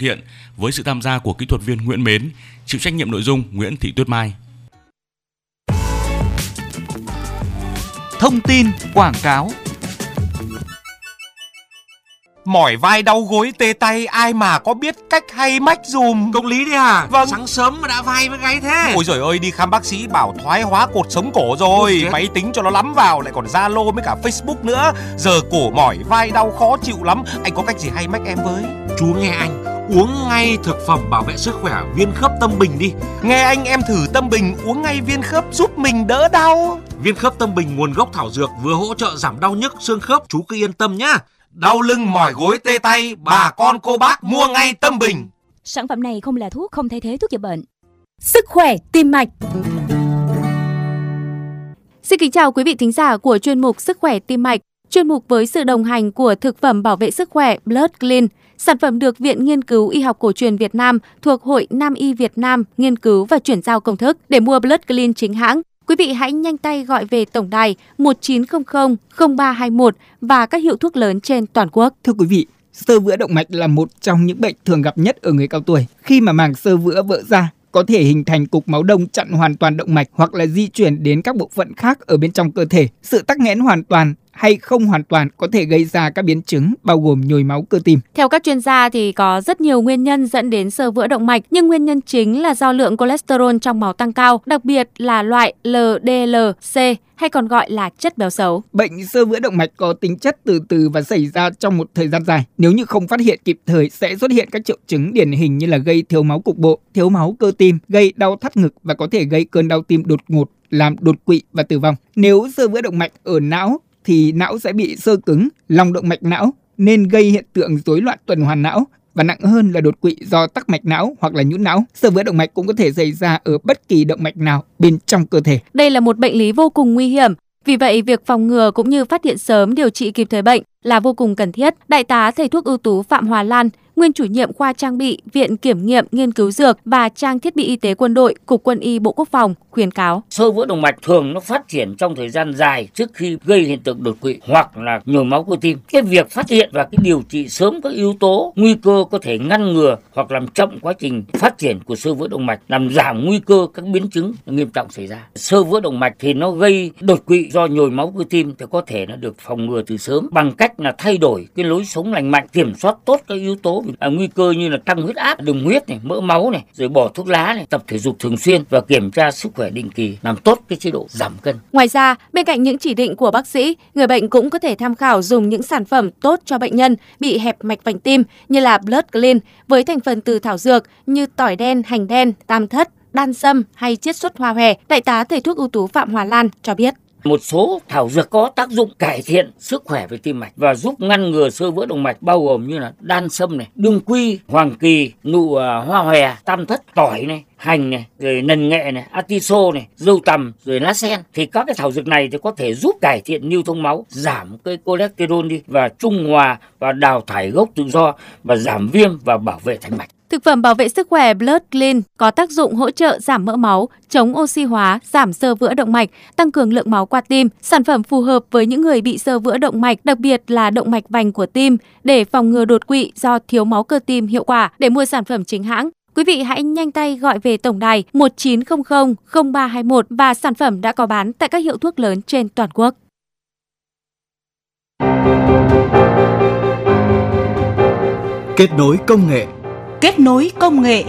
thực hiện với sự tham gia của kỹ thuật viên Nguyễn Mến, chịu trách nhiệm nội dung Nguyễn Thị Tuyết Mai. Thông tin quảng cáo. Mỏi vai đau gối tê tay, ai mà có biết cách hay mách dùm. Công lý đấy à? Vâng. Sáng sớm mà đã vai với gáy thế. Ôi giời ơi, đi khám bác sĩ bảo thoái hóa cột sống cổ rồi. Máy tính cho nó lắm vào, lại còn Zalo với cả Facebook nữa. Giờ cổ mỏi vai đau khó chịu lắm. Anh có cách gì hay mách em với? Chú nghe anh, uống ngay thực phẩm bảo vệ sức khỏe viên khớp Tâm Bình đi. Nghe anh, em thử Tâm Bình uống ngay viên khớp giúp mình đỡ đau. Viên khớp Tâm Bình nguồn gốc thảo dược, vừa hỗ trợ giảm đau nhức xương khớp, chú cứ yên tâm nhá. Đau lưng mỏi gối tê tay, bà con cô bác mua ngay Tâm Bình. Sản phẩm này không là thuốc, không thay thế thuốc chữa bệnh. Sức khỏe tim mạch. Xin kính chào quý vị thính giả của chuyên mục Sức khỏe tim mạch, chuyên mục với sự đồng hành của thực phẩm bảo vệ sức khỏe Blood Clean, sản phẩm được Viện Nghiên cứu Y học Cổ truyền Việt Nam thuộc Hội Nam y Việt Nam nghiên cứu và chuyển giao công thức. Để mua Blood Clean chính hãng, quý vị hãy nhanh tay gọi về tổng đài 1900 0321 và các hiệu thuốc lớn trên toàn quốc. Thưa quý vị, xơ vữa động mạch là một trong những bệnh thường gặp nhất ở người cao tuổi. Khi mà màng xơ vữa vỡ ra, có thể hình thành cục máu đông chặn hoàn toàn động mạch hoặc là di chuyển đến các bộ phận khác ở bên trong cơ thể. Sự tắc nghẽn hoàn toàn hay không hoàn toàn có thể gây ra các biến chứng bao gồm nhồi máu cơ tim. Theo các chuyên gia thì có rất nhiều nguyên nhân dẫn đến xơ vữa động mạch, nhưng nguyên nhân chính là do lượng cholesterol trong máu tăng cao, đặc biệt là loại LDL-C hay còn gọi là chất béo xấu. Bệnh xơ vữa động mạch có tính chất từ từ và xảy ra trong một thời gian dài. Nếu như không phát hiện kịp thời sẽ xuất hiện các triệu chứng điển hình như là gây thiếu máu cục bộ, thiếu máu cơ tim, gây đau thắt ngực và có thể gây cơn đau tim đột ngột, làm đột quỵ và tử vong. Nếu xơ vữa động mạch ở não thì não sẽ bị xơ cứng, lòng động mạch não nên gây hiện tượng rối loạn tuần hoàn não và nặng hơn là đột quỵ do tắc mạch não hoặc là nhũn não. Xơ vữa động mạch cũng có thể xảy ra ở bất kỳ động mạch nào bên trong cơ thể. Đây là một bệnh lý vô cùng nguy hiểm. Vì vậy, việc phòng ngừa cũng như phát hiện sớm, điều trị kịp thời bệnh là vô cùng cần thiết. Đại tá thầy thuốc ưu tú Phạm Hòa Lan, nguyên chủ nhiệm khoa trang bị Viện Kiểm nghiệm Nghiên cứu Dược và Trang thiết bị y tế quân đội, Cục Quân y Bộ Quốc phòng khuyến cáo. Xơ vữa động mạch thường nó phát triển trong thời gian dài trước khi gây hiện tượng đột quỵ hoặc là nhồi máu cơ tim. Cái việc phát hiện và cái điều trị sớm các yếu tố nguy cơ có thể ngăn ngừa hoặc làm chậm quá trình phát triển của xơ vữa động mạch, làm giảm nguy cơ các biến chứng nghiêm trọng xảy ra. Xơ vữa động mạch thì nó gây đột quỵ do nhồi máu cơ tim thì có thể nó được phòng ngừa từ sớm bằng cách là thay đổi cái lối sống lành mạnh, kiểm soát tốt các yếu tố nguy cơ như là tăng huyết áp, đường huyết này, mỡ máu này, rồi bỏ thuốc lá này, tập thể dục thường xuyên và kiểm tra sức khỏe định kỳ, làm tốt cái chế độ giảm cân. Ngoài ra, bên cạnh những chỉ định của bác sĩ, người bệnh cũng có thể tham khảo dùng những sản phẩm tốt cho bệnh nhân bị hẹp mạch vành tim như là Blood Clean với thành phần từ thảo dược như tỏi đen, hành đen, tam thất, đan sâm hay chiết xuất hoa hòe. Đại tá thầy thuốc ưu tú Phạm Hòa Lan cho biết. Một số thảo dược có tác dụng cải thiện sức khỏe về tim mạch và giúp ngăn ngừa xơ vữa động mạch bao gồm như là đan sâm này, đương quy, hoàng kỳ, nụ hoa hòe, tam thất, tỏi này, hành này, rồi nần nghệ này, atiso này, dâu tằm, rồi lá sen. Thì các cái thảo dược này thì có thể giúp cải thiện lưu thông máu, giảm cái cholesterol đi và trung hòa và đào thải gốc tự do và giảm viêm và bảo vệ thành mạch. Thực phẩm bảo vệ sức khỏe Blood Clean có tác dụng hỗ trợ giảm mỡ máu, chống oxy hóa, giảm xơ vữa động mạch, tăng cường lượng máu qua tim. Sản phẩm phù hợp với những người bị xơ vữa động mạch, đặc biệt là động mạch vành của tim, để phòng ngừa đột quỵ do thiếu máu cơ tim hiệu quả. Để mua sản phẩm chính hãng, quý vị hãy nhanh tay gọi về tổng đài 1900 0321 và sản phẩm đã có bán tại các hiệu thuốc lớn trên toàn quốc. Kết nối công nghệ. Kết nối công nghệ.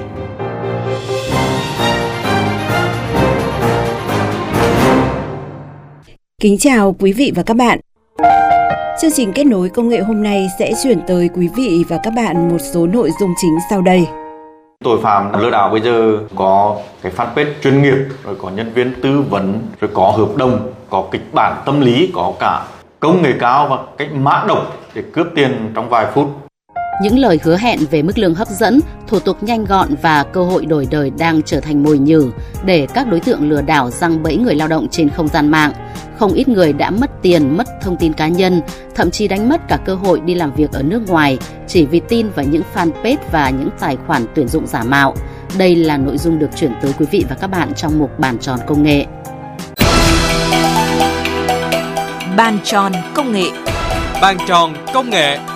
Kính chào quý vị và các bạn. Chương trình Kết nối công nghệ hôm nay sẽ chuyển tới quý vị và các bạn một số nội dung chính sau đây. Tội phạm lừa đảo bây giờ có cái fanpage chuyên nghiệp, rồi có nhân viên tư vấn, rồi có hợp đồng, có kịch bản tâm lý, có cả công nghệ cao và cách mã độc để cướp tiền trong vài phút. Những lời hứa hẹn về mức lương hấp dẫn, thủ tục nhanh gọn và cơ hội đổi đời đang trở thành mồi nhử để các đối tượng lừa đảo giăng bẫy người lao động trên không gian mạng. Không ít người đã mất tiền, mất thông tin cá nhân, thậm chí đánh mất cả cơ hội đi làm việc ở nước ngoài chỉ vì tin vào những fanpage và những tài khoản tuyển dụng giả mạo. Đây là nội dung được chuyển tới quý vị và các bạn trong mục Bàn tròn công nghệ. Bàn tròn công nghệ. Bàn tròn công nghệ.